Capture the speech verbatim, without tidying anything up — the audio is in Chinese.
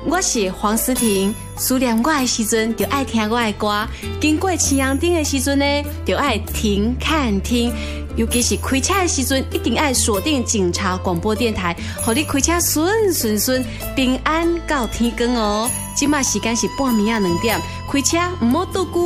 我是黄思婷，思念我的时阵就爱听我的歌，经过青阳顶的时阵呢，就爱停看听。尤其是开车的时阵，一定爱锁定警察广播电台，互你开车顺顺顺，平安到天光哦。今麦时间是半暝啊两点，开车唔好拄久。